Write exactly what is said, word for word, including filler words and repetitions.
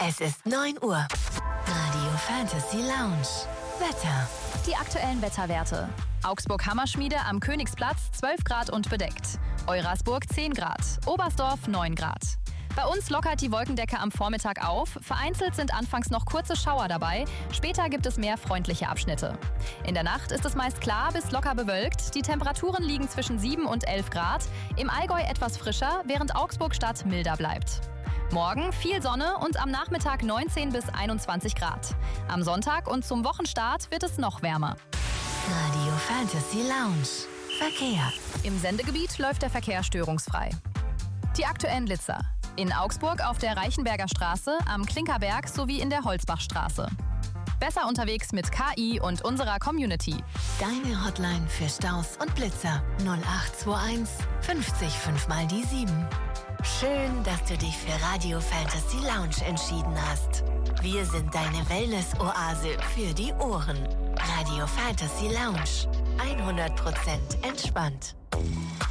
Es ist neun Uhr. Radio Fantasy Lounge. Wetter. Die aktuellen Wetterwerte. Augsburg-Hammerschmiede am Königsplatz zwölf Grad und bedeckt. Eurasburg zehn Grad. Oberstdorf neun Grad. Bei uns lockert die Wolkendecke am Vormittag auf. Vereinzelt sind anfangs noch kurze Schauer dabei. Später gibt es mehr freundliche Abschnitte. In der Nacht ist es meist klar bis locker bewölkt. Die Temperaturen liegen zwischen sieben und elf Grad. Im Allgäu etwas frischer, während Augsburg-Stadt milder bleibt. Morgen viel Sonne und am Nachmittag neunzehn bis einundzwanzig Grad. Am Sonntag und zum Wochenstart wird es noch wärmer. Radio Fantasy Lounge. Verkehr. Im Sendegebiet läuft der Verkehr störungsfrei. Die aktuellen Blitzer. In Augsburg auf der Reichenberger Straße, am Klinkerberg sowie in der Holzbachstraße. Besser unterwegs mit K I und unserer Community. Deine Hotline für Staus und Blitzer. null acht zwei eins fünfzig fünf mal die sieben. Schön, dass du dich für Radio Fantasy Lounge entschieden hast. Wir sind deine Wellness-Oase für die Ohren. Radio Fantasy Lounge. hundert Prozent entspannt.